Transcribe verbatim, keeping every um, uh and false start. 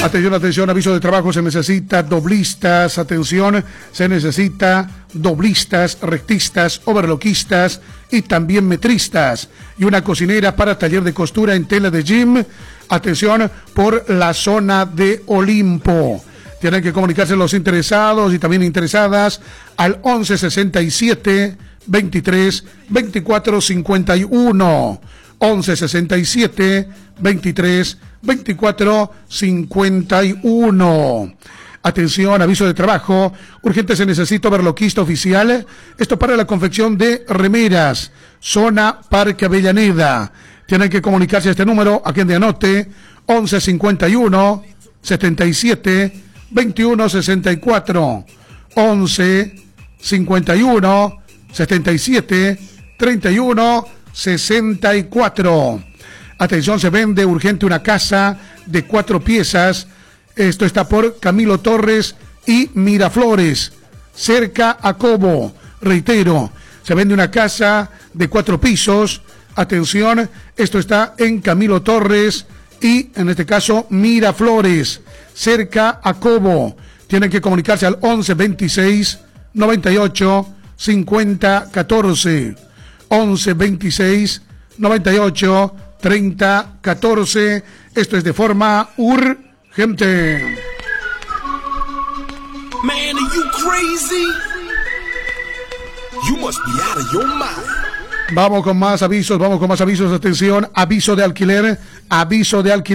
Atención, atención, aviso de trabajo, se necesita doblistas, atención, se necesita doblistas, rectistas, overloquistas y también metristas. Y una cocinera para taller de costura en tela de gym, atención, por la zona de Olimpo. Tienen que comunicarse los interesados y también interesadas al once sesenta y siete veintitrés veinticuatro cincuenta y uno. once sesenta y siete veintitrés veinticuatro cincuenta y uno. Atención, aviso de trabajo, urgente, se necesita overloquista oficial, esto para la confección de remeras, zona Parque Avellaneda. Tienen que comunicarse a este número, a quien de anote, once cincuenta y uno setenta y siete veintiuno sesenta y cuatro, once cincuenta y uno setenta y siete treinta y uno sesenta y cuatro. Atención, se vende urgente una casa de cuatro piezas. Esto está por Camilo Torres y Miraflores, cerca a Cobo. Reitero, se vende una casa de cuatro pisos. Atención, esto está en Camilo Torres y, en este caso, Miraflores, cerca a Cobo. Tienen que comunicarse al once veintiséis noventa y ocho cincuenta catorce. once veintiséis noventa y ocho treinta catorce. Esto es de forma urgente. Man, are you crazy? You must be out of your mind. Vamos con más avisos, vamos con más avisos. Atención, aviso de alquiler, aviso de alquiler.